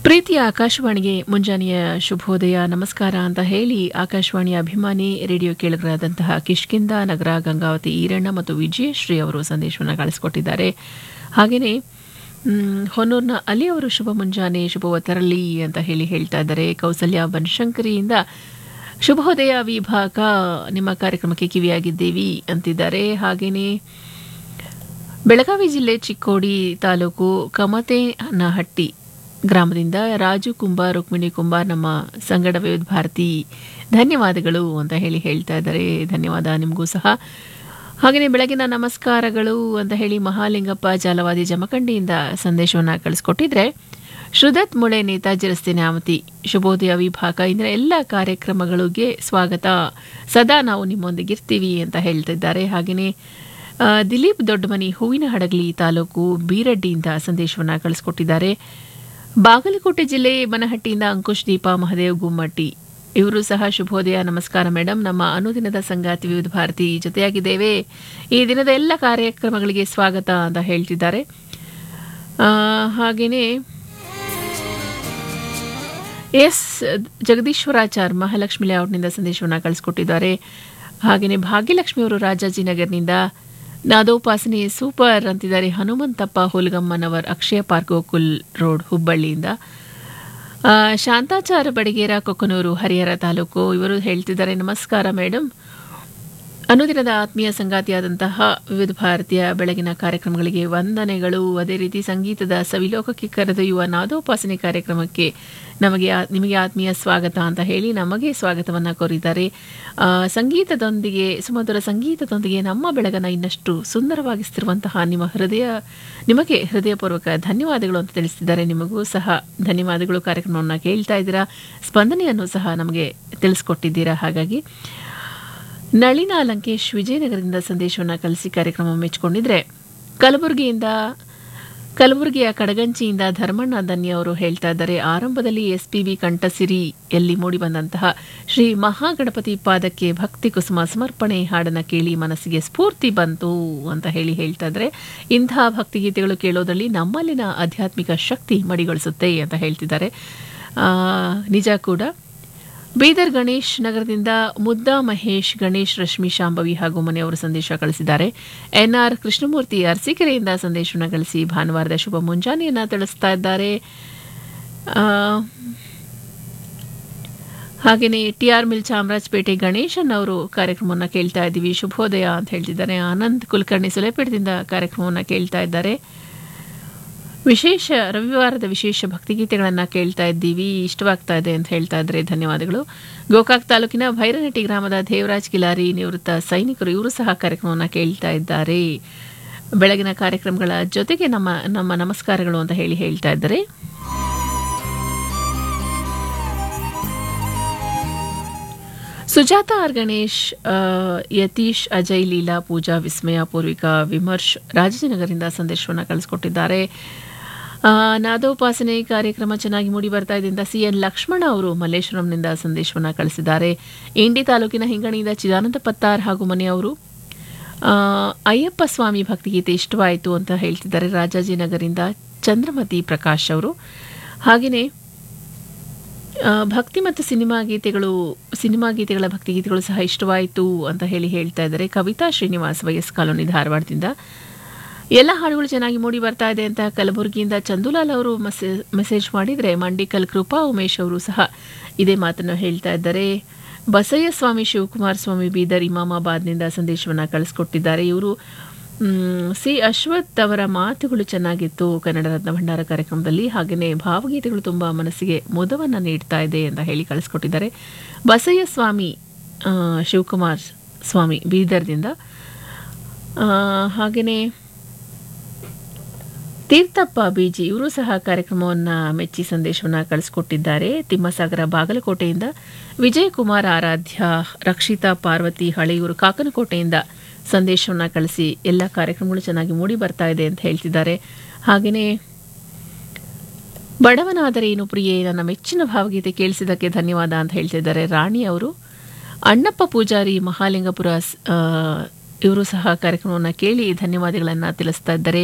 ಪ್ರೀತಿಯ ಆಕಾಶವಾಣಿಗೆ ಮುಂಜಾನೆಯ ಶುಭೋದಯ ನಮಸ್ಕಾರ ಅಂತ ಹೇಳಿ ಆಕಾಶವಾಣಿಯ ಅಭಿಮಾನಿ ರೇಡಿಯೋ ಕೇಳುಗರಾದಂತಹ ಕಿಷ್ಕಿಂದ ನಗರ ಗಂಗಾವತಿ ಈರಣ್ಣ ಮತ್ತು ವಿಜಯಶ್ರೀ ಅವರು ಸಂದೇಶವನ್ನು ಕಳಿಸಿಕೊಟ್ಟಿದ್ದಾರೆ. ಹಾಗೆಯೇ ಹೊನ್ನೂರಿನ ಅಲಿ ಅವರು ಶುಭ ಮುಂಜಾನೆ ಶುಭವ ತರಲಿ ಅಂತ ಹೇಳ್ತಾ ಇದ್ದಾರೆ. ಕೌಸಲ್ಯ ಬನಶಂಕರಿಯಿಂದ ಶುಭೋದಯ ವಿಭಾಗ ನಿಮ್ಮ ಕಾರ್ಯಕ್ರಮಕ್ಕೆ ಕಿವಿಯಾಗಿದ್ದೀವಿ ಅಂತಿದ್ದಾರೆ. ಹಾಗೆಯೇ ಬೆಳಗಾವಿ ಜಿಲ್ಲೆ ಚಿಕ್ಕೋಡಿ ತಾಲೂಕು ಕಮತೇನಹಟ್ಟಿ ಗ್ರಾಮದಿಂದ ರಾಜು ಕುಂಬಾರ್ ರುಕ್ಮಿಣಿ ಕುಂಬಾರ್ ನಮ್ಮ ಸಂಗಡ ವಿವಿಧ ಭಾರತಿ ಧನ್ಯವಾದಗಳು ಅಂತ ಹೇಳ್ತಾ ಇದ್ದಾರೆ. ಧನ್ಯವಾದ ನಿಮಗೂ ಸಹ. ಹಾಗೆಯೇ ಬೆಳಗಿನ ನಮಸ್ಕಾರಗಳು ಅಂತ ಹೇಳಿ ಮಹಾಲಿಂಗಪ್ಪ ಜಾಲವಾದಿ ಜಮಖಂಡಿಯಿಂದ ಸಂದೇಶವನ್ನು ಕಳಿಸ್ಕೊಟ್ಟಿದ್ರೆ, ಶ್ರುದತ್ ಮುಳೆ ನೇತಾಜಿ ರಸ್ತೆ ನ್ಯಾಮತಿ ಶುಭೋದಯ ವಿಭಾಗ ಇಂದಿನ ಎಲ್ಲ ಕಾರ್ಯಕ್ರಮಗಳಿಗೆ ಸ್ವಾಗತ, ಸದಾ ನಾವು ನಿಮ್ಮೊಂದಿಗಿರ್ತೀವಿ ಅಂತ ಹೇಳ್ತಿದ್ದಾರೆ. ಹಾಗೆಯೇ ದಿಲೀಪ್ ದೊಡ್ಡಮನಿ ಹೂವಿನ ಹಡಗಲಿ ತಾಲೂಕು ಬೀರಡ್ಡಿಯಿಂದ ಸಂದೇಶವನ್ನು ಕಳಿಸ್ಕೊಟ್ಟಿದ್ದಾರೆ. ಬಾಗಲಕೋಟೆ ಜಿಲ್ಲೆ ಬನಹಟ್ಟಿಯಿಂದ ಅಂಕುಶ್ ದೀಪಾ ಮಹದೇವ್ ಗುಮ್ಮಟ್ಟಿ ಇವರು ಸಹ ಶುಭೋದಯ ನಮಸ್ಕಾರ ಮೇಡಮ್, ನಮ್ಮ ಅನುದಿನದ ಸಂಗಾತಿ ವಿವಿಧ ಭಾರತಿ ಜೊತೆಯಾಗಿದ್ದೇವೆ, ಈ ದಿನದ ಎಲ್ಲ ಕಾರ್ಯಕ್ರಮಗಳಿಗೆ ಸ್ವಾಗತ ಅಂತ ಹೇಳ್ತಿದ್ದಾರೆ. ಹಾಗೆಯೇ ಎಸ್ ಜಗದೀಶ್ವರಾಚಾರ್ ಮಹಾಲಕ್ಷ್ಮಿ ಲೇಔಟ್ನಿಂದ ಸಂದೇಶವನ್ನು ಕಳಿಸ್ಕೊಟ್ಟಿದ್ದಾರೆ. ಹಾಗೆಯೇ ಭಾಗ್ಯಲಕ್ಷ್ಮಿ ಅವರು ರಾಜಾಜಿನಗರ್ನಿಂದ ನಾದೋಪಾಸನೆ ಸೂಪರ್ ಅಂತಿದ್ದಾರೆ. ಹನುಮಂತಪ್ಪ ಹುಲ್ಗಮ್ಮನವರ್ ಅಕ್ಷಯ ಪಾರ್ಕ್ ಗೋಕುಲ್ ರೋಡ್ ಹುಬ್ಬಳ್ಳಿಯಿಂದ. ಶಾಂತಾಚಾರ ಬಡಿಗೇರ ಕೊಕ್ಕನೂರು ಹರಿಹರ ತಾಲೂಕು ಇವರು ಹೇಳ್ತಿದ್ದಾರೆ, ನಮಸ್ಕಾರ ಮೇಡಮ್, ಅನುದಿನದ ಆತ್ಮೀಯ ಸಂಗಾತಿಯಾದಂತಹ ವಿವಿಧ ಭಾರತೀಯ ಬೆಳಗಿನ ಕಾರ್ಯಕ್ರಮಗಳಿಗೆ ವಂದನೆಗಳು. ಅದೇ ರೀತಿ ಸಂಗೀತದ ಸವಿಲೋಕಕ್ಕೆ ಕರೆದೊಯ್ಯುವ ನಾದೋಪಾಸನೆ ಕಾರ್ಯಕ್ರಮಕ್ಕೆ ನಿಮಗೆ ಆತ್ಮೀಯ ಸ್ವಾಗತ ಅಂತ ಹೇಳಿ ನಮಗೆ ಸ್ವಾಗತವನ್ನು ಕೋರಿದ್ದಾರೆ. ಸಂಗೀತದೊಂದಿಗೆ ಸುಮಧುರ ಸಂಗೀತದೊಂದಿಗೆ ನಮ್ಮ ಬೆಳಗನ್ನು ಇನ್ನಷ್ಟು ಸುಂದರವಾಗಿಸ್ತಿರುವಂತಹ ನಿಮಗೆ ಹೃದಯಪೂರ್ವಕ ಧನ್ಯವಾದಗಳು ಅಂತ ತಿಳಿಸ್ತಿದ್ದಾರೆ. ನಿಮಗೂ ಸಹ ಧನ್ಯವಾದಗಳು. ಕಾರ್ಯಕ್ರಮವನ್ನು ಕೇಳ್ತಾ ಇದ್ದೀರಾ, ಸ್ಪಂದನೆಯನ್ನು ಸಹ ನಮಗೆ ತಿಳಿಸ್ಕೊಟ್ಟಿದ್ದೀರಾ. ಹಾಗಾಗಿ ನಳಿನಾ ಲಂಕೇಶ್ ವಿಜಯನಗರದಿಂದ ಸಂದೇಶವನ್ನು ಕಳಿಸಿ ಕಾರ್ಯಕ್ರಮ ಮೆಚ್ಚಿಕೊಂಡಿದ್ರೆ, ಕಲಬುರಗಿಯ ಕಡಗಂಚಿಯಿಂದ ಧರ್ಮಣ್ಣ ದನ್ನಿ ಅವರು ಹೇಳ್ತಾ ಇದ್ದಾರೆ, ಆರಂಭದಲ್ಲಿ SPB ಕಂಠಸಿರಿಯಲ್ಲಿ ಮೂಡಿಬಂದಂತಹ ಶ್ರೀ ಮಹಾಗಣಪತಿ ಪಾದಕ್ಕೆ ಭಕ್ತಿ ಕುಸುಮ ಸಮರ್ಪಣೆ ಹಾಡನ್ನು ಕೇಳಿ ಮನಸ್ಸಿಗೆ ಸ್ಫೂರ್ತಿ ಬಂತು ಅಂತ ಹೇಳ್ತಾ ಇದ್ದಾರೆ. ಇಂತಹ ಭಕ್ತಿಗೀತೆಗಳು ಕೇಳೋದ್ರಲ್ಲಿ ನಮ್ಮಲ್ಲಿನ ಆಧ್ಯಾತ್ಮಿಕ ಶಕ್ತಿ ಮಡಿಗೊಳಿಸುತ್ತೆ ಅಂತ ಹೇಳ್ತಿದ್ದಾರೆ. ನಿಜ ಕೂಡ. ಬೀದರ್ ಗಣೇಶ್ ನಗರದಿಂದ ಮುದ್ದಾ ಮಹೇಶ್ ಗಣೇಶ್ ರಶ್ಮಿ ಶಾಂಭವಿ ಹಾಗೂ ಮನೆಯವರು ಸಂದೇಶ ಕಳಿಸಿದ್ದಾರೆ. NR ಕೃಷ್ಣಮೂರ್ತಿ ಅರಸೀಕೆರೆಯಿಂದ ಸಂದೇಶವನ್ನು ಕಳಿಸಿ ಭಾನುವಾರದ ಶುಭ ಮುಂಜಾನೆಯನ್ನು ತಿಳಿಸ್ತಾ ಇದ್ದಾರೆ. ಹಾಗೆಯೇ TR ಮಿಲ್ ಚಾಮರಾಜಪೇಟೆ ಗಣೇಶನ್ ಅವರು ಕಾರ್ಯಕ್ರಮವನ್ನು ಕೇಳ್ತಾ ಇದ್ದೀವಿ, ಶುಭೋದಯ ಅಂತ ಹೇಳ್ತಿದ್ದಾರೆ. ಆನಂದ್ ಕುಲಕರ್ಣಿ ಸುಲೇಪೇಟದಿಂದ ಕಾರ್ಯಕ್ರಮವನ್ನು ಕೇಳ್ತಾ ಇದ್ದಾರೆ. ರವಿವಾರದ ವಿಶೇಷ ಭಕ್ತಿಗೀತೆಗಳನ್ನು ಕೇಳ್ತಾ ಇದ್ದೀವಿ, ಇಷ್ಟವಾಗ್ತಾ ಇದೆ ಅಂತ ಹೇಳ್ತಾ ಇದ್ರೆ ಧನ್ಯವಾದಗಳು. ಗೋಕಾಕ್ ತಾಲೂಕಿನ ಭೈರನಟ್ಟಿ ಗ್ರಾಮದ ದೇವರಾಜ್ ಕಿಲಾರಿ ನಿವೃತ್ತ ಸೈನಿಕರು ಇವರು ಸಹ ಕಾರ್ಯಕ್ರಮವನ್ನು ಕೇಳ್ತಾ ಇದ್ದಾರೆ. ಬೆಳಗಿನ ಕಾರ್ಯಕ್ರಮಗಳ ಜೊತೆಗೆ ನಮ್ಮ ನಮಸ್ಕಾರಗಳು ಅಂತ ಹೇಳ್ತಾ ಇದ್ದಾರೆ. ಸುಜಾತ ಆರ್ ಗಣೇಶ್, ಯತೀಶ್, ಅಜಯ್, ಲೀಲಾ, ಪೂಜಾ, ವಿಸ್ಮಯ, ಪೂರ್ವಿಕಾ, ವಿಮರ್ಶ್ ರಾಜಾಜಿನಗರದಿಂದ ಸಂದೇಶವನ್ನು ಕಳಿಸ್ಕೊಟ್ಟಿದ್ದಾರೆ. ನಾದೋಪಾಸನೆ ಕಾರ್ಯಕ್ರಮ ಚೆನ್ನಾಗಿ ಮೂಡಿ ಬರ್ತಾ ಇದೆ ಅಂತ CN ಲಕ್ಷ್ಮಣ ಅವರು ಮಲ್ಲೇಶ್ವರಂನಿಂದ ಸಂದೇಶವನ್ನು ಕಳಿಸಿದ್ದಾರೆ. ಇಂಡಿ ತಾಲೂಕಿನ ಹಿಂಗಣಿಯಿಂದ ಚಿದಾನಂದ ಪತ್ತಾರ್ ಹಾಗೂ ಮನೆಯವರು ಅಯ್ಯಪ್ಪ ಸ್ವಾಮಿ ಭಕ್ತಿಗೀತೆ ಇಷ್ಟವಾಯಿತು ಅಂತ ಹೇಳ್ತಿದ್ದಾರೆ. ರಾಜಾಜಿನಗರಿಂದ ಚಂದ್ರಮತಿ ಪ್ರಕಾಶ್ ಅವರು. ಹಾಗೆಯೇ ಭಕ್ತಿ ಮತ್ತು ಸಿನಿಮಾ ಗೀತೆಗಳ ಭಕ್ತಿಗೀತೆಗಳು ಸಹ ಇಷ್ಟವಾಯಿತು ಅಂತ ಹೇಳ್ತಾ ಇದ್ದಾರೆ. ಕವಿತಾ ಶ್ರೀನಿವಾಸ್ ವೈಎಸ್ ಕಾಲೋನಿ ಧಾರವಾಡದಿಂದ ಎಲ್ಲ ಹಾಡುಗಳು ಚೆನ್ನಾಗಿ ಮೂಡಿ ಬರ್ತಾ ಇದೆ ಅಂತ ಕಲಬುರಗಿಯಿಂದ ಚಂದುಲಾಲ್ ಅವರು ಮೆಸೇಜ್ ಮಾಡಿದರೆ, ಮಂಡಿಕಲ್ ಕೃಪಾ ಉಮೇಶ್ ಅವರು ಸಹ ಇದೇ ಮಾತನ್ನು ಹೇಳ್ತಾ ಇದ್ದಾರೆ. ಬಸಯ್ಯ ಸ್ವಾಮಿ ಶಿವಕುಮಾರ್ ಸ್ವಾಮಿ ಬೀದರ್ ಇಮಾಮಾಬಾದ್ನಿಂದ ಸಂದೇಶವನ್ನು ಕಳಿಸ್ಕೊಟ್ಟಿದ್ದಾರೆ. ಇವರು ಸಿ ಅಶ್ವಥ್ ಅವರ ಮಾತುಗಳು ಚೆನ್ನಾಗಿತ್ತು ಕನ್ನಡ ರತ್ನ ಭಂಡಾರ ಕಾರ್ಯಕ್ರಮದಲ್ಲಿ, ಹಾಗೆಯೇ ಭಾವಗೀತೆಗಳು ತುಂಬ ಮನಸ್ಸಿಗೆ ಮುದವನ್ನು ನೀಡ್ತಾ ಇದೆ ಅಂತ ಕಳಿಸ್ಕೊಟ್ಟಿದ್ದಾರೆ. ಬಸಯ್ಯ ಸ್ವಾಮಿ ಶಿವಕುಮಾರ್ ಸ್ವಾಮಿ ಬೀದರ್ದಿಂದ. ಹಾಗೆಯೇ ತೀರ್ಥಪ್ಪ ಬಿಜಿ ಇವರು ಸಹ ಕಾರ್ಯಕ್ರಮವನ್ನು ಮೆಚ್ಚಿ ಸಂದೇಶವನ್ನು ಕಳಿಸ್ಕೊಟ್ಟಿದ್ದಾರೆ. ತಿಮ್ಮಸಾಗರ ಬಾಗಲಕೋಟೆಯಿಂದ ವಿಜಯಕುಮಾರ್ ಆರಾಧ್ಯ, ರಕ್ಷಿತಾ ಪಾರ್ವತಿ ಹಳೆಯೂರು ಕಾಕನಕೋಟೆಯಿಂದ ಸಂದೇಶವನ್ನು ಕಳಿಸಿ ಎಲ್ಲ ಕಾರ್ಯಕ್ರಮಗಳು ಚೆನ್ನಾಗಿ ಮೂಡಿ ಬರ್ತಾ ಇದೆ ಅಂತ ಹೇಳ್ತಿದ್ದಾರೆ. ಹಾಗೆಯೇ ಬಡವನಾದರೆ ಏನು ಪ್ರಿಯೆ ನನ್ನ ಮೆಚ್ಚಿನ ಭಾವಗೀತೆ ಕೇಳಿಸಿದ್ದಕ್ಕೆ ಧನ್ಯವಾದ ಅಂತ ಹೇಳ್ತಿದ್ದಾರೆ ರಾಣಿ ಅವರು. ಅಣ್ಣಪ್ಪ ಪೂಜಾರಿ ಮಹಾಲಿಂಗಪುರ ಇವರು ಸಹ ಕಾರ್ಯಕ್ರಮವನ್ನು ಕೇಳಿ ಧನ್ಯವಾದಗಳನ್ನು ತಿಳಿಸ್ತಾ ಇದ್ದಾರೆ.